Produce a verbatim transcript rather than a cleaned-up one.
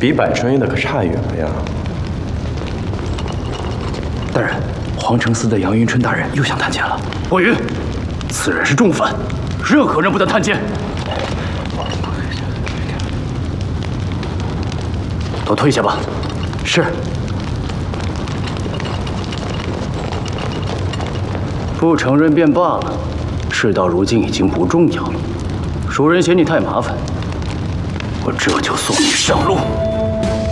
比百川院的可差远了呀。 大人，皇城司的杨云春大人又想探监了。薄云，此人是重犯，任何人不得探监。都退下吧。是。不承认便罢了，事到如今已经不重要了。蜀人嫌你太麻烦，我这就送你上路。